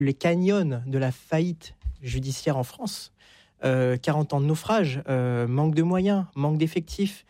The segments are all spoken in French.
les canyons de la faillite judiciaire en France. 40 ans de naufrage, manque de moyens, manque d'effectifs.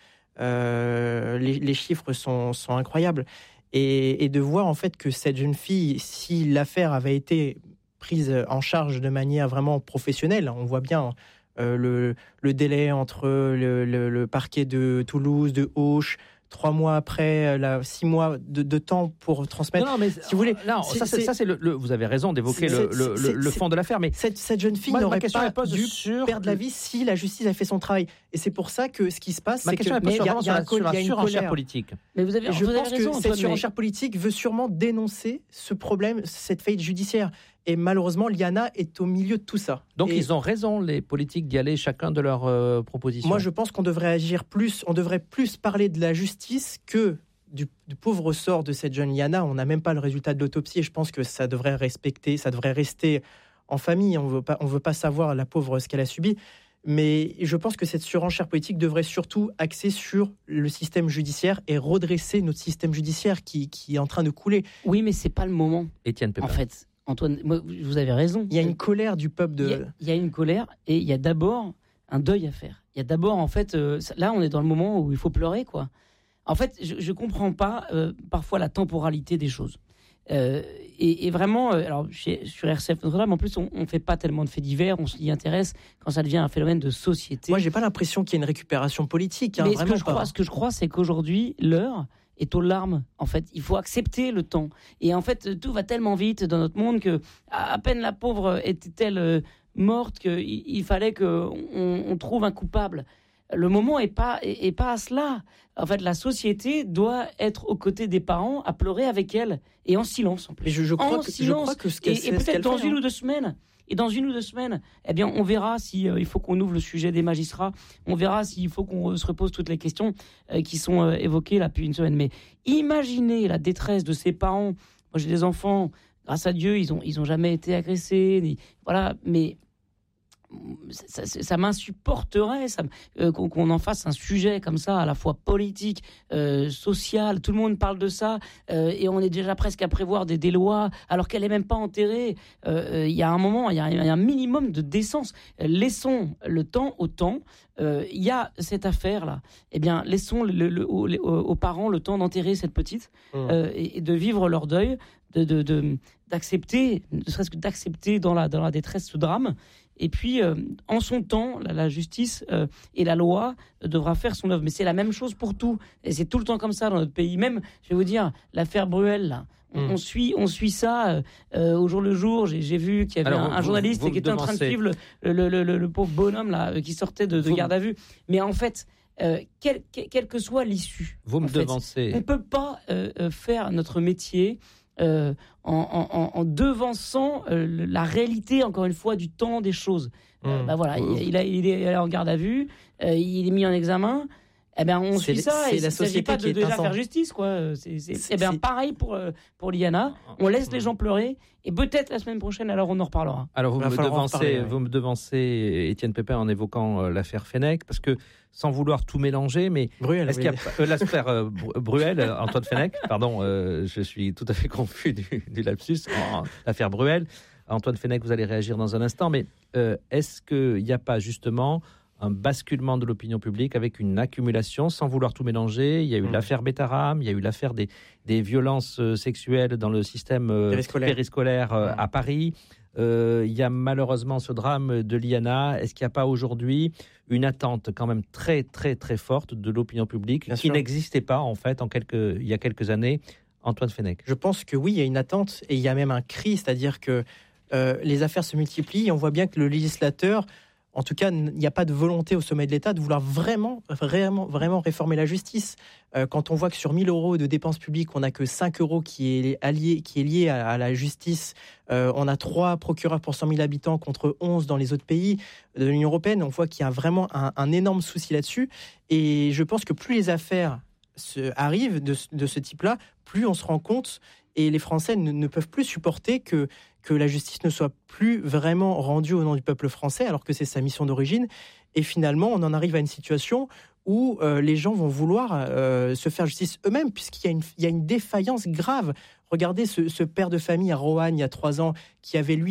Les chiffres sont incroyables. Et de voir en fait que cette jeune fille, si l'affaire avait été prise en charge de manière vraiment professionnelle, on voit bien le délai entre le parquet de Toulouse, de Auch, 3 mois après, 6 mois de temps pour transmettre. Non, mais si vous voulez, vous avez raison d'évoquer le fond de l'affaire. Mais cette jeune fille n'aurait pas dû perdre la vie si la justice a fait son travail. Et c'est pour ça que ce qui se passe, c'est qu'il y a une surenchère politique. Mais je pense que cette surenchère politique veut sûrement dénoncer ce problème, cette faillite judiciaire. Et malheureusement, Liana est au milieu de tout ça. Donc ils ont raison, les politiques, d'y aller chacun de leurs propositions. Moi, je pense qu'on devrait agir plus, on devrait plus parler de la justice que du pauvre sort de cette jeune Liana. On n'a même pas le résultat de l'autopsie et je pense que ça devrait rester en famille. On veut pas savoir, la pauvre, ce qu'elle a subi. Mais je pense que cette surenchère politique devrait surtout axer sur le système judiciaire et redresser notre système judiciaire qui est en train de couler. Oui, mais c'est pas le moment. Étienne Pépin. En fait, Antoine, vous avez raison. Il y a une colère du peuple Il y a une colère et il y a d'abord un deuil à faire. Il y a d'abord, en fait, là, on est dans le moment où il faut pleurer, quoi. En fait, je comprends pas parfois la temporalité des choses. Et vraiment, alors sur RCF Notre-Dame, en plus, on fait pas tellement de faits divers, on s'y intéresse quand ça devient un phénomène de société. Moi, j'ai pas l'impression qu'il y ait une récupération politique. Mais ce que je crois, c'est qu'aujourd'hui, l'heure est aux larmes. En fait, il faut accepter le temps. Et en fait, tout va tellement vite dans notre monde que à peine la pauvre était-elle morte qu'il fallait qu'on trouve un coupable. Le moment est pas à cela. En fait, la société doit être aux côtés des parents, à pleurer avec elle et en silence. En plus. Et je crois que ce qu'elle et peut-être dans une ou deux semaines. Et dans 1 ou 2 semaines, eh bien, on verra si il faut qu'on ouvre le sujet des magistrats. On verra s'il faut qu'on se repose toutes les questions qui sont évoquées là depuis 1 semaine. Mais imaginez la détresse de ces parents. Moi, j'ai des enfants. Grâce à Dieu, ils ont jamais été agressés. Mais ça m'insupporterait qu'on en fasse un sujet comme ça, à la fois politique, social. Tout le monde parle de ça et on est déjà presque à prévoir des lois alors qu'elle est même pas enterrée. Il y a un moment, il y a un minimum de décence. Laissons le temps au temps. Il y a cette affaire là. Eh bien, laissons aux parents le temps d'enterrer cette petite et de vivre leur deuil, d'accepter, ne serait-ce que d'accepter dans la détresse ce drame. Et puis, en son temps, la justice et la loi devra faire son œuvre. Mais c'est la même chose pour tout. Et c'est tout le temps comme ça dans notre pays. Même, je vais vous dire, l'affaire Bruel, là, on suit ça au jour le jour. J'ai vu qu'il y avait un journaliste qui était en train de suivre le pauvre bonhomme là, qui sortait de garde à vue. Mais en fait, quelle que soit l'issue, vous me devancez. On ne peut pas faire notre métier en devançant la réalité, encore une fois, du temps des choses. Voilà, il est en garde à vue, il est mis en examen. Eh bien, on suit ça et il ne s'agit pas de déjà faire justice, quoi. C'est pareil pour Liana. On laisse les gens pleurer et peut-être la semaine prochaine, alors on en reparlera. Alors, vous me devancez, Étienne Pépin, en évoquant l'affaire Fenech, parce que sans vouloir tout mélanger, mais Bruel, est-ce qu'il y a l'affaire Bruel, Antoine Fenech, pardon, je suis tout à fait confus du lapsus, l'affaire Bruel. Antoine Fenech, vous allez réagir dans un instant, mais est-ce qu'il n'y a pas justement un basculement de l'opinion publique avec une accumulation, sans vouloir tout mélanger? Il y a eu l'affaire Betaram, il y a eu l'affaire des violences sexuelles dans le système périscolaire à Paris. Il y a malheureusement ce drame de Liana. Est-ce qu'il n'y a pas aujourd'hui une attente quand même très très très forte de l'opinion publique qui n'existait pas en fait il y a quelques années? Antoine Fenech. Je pense que oui, il y a une attente et il y a même un cri, c'est-à-dire que les affaires se multiplient et on voit bien que le législateur, en tout cas, il n'y a pas de volonté au sommet de l'État de vouloir vraiment réformer la justice. Quand on voit que sur 1 000 euros de dépenses publiques, on n'a que 5 euros qui est lié à la justice, on a 3 procureurs pour 100 000 habitants contre 11 dans les autres pays de l'Union européenne, on voit qu'il y a vraiment un énorme souci là-dessus. Et je pense que plus les affaires arrivent de ce type-là, plus on se rend compte, et les Français ne peuvent plus supporter que la justice ne soit plus vraiment rendue au nom du peuple français, alors que c'est sa mission d'origine. Et finalement, on en arrive à une situation où les gens vont vouloir se faire justice eux-mêmes, puisqu'il y a une défaillance grave. Regardez ce père de famille à Roanne, il y a 3 ans, qui avait, lui,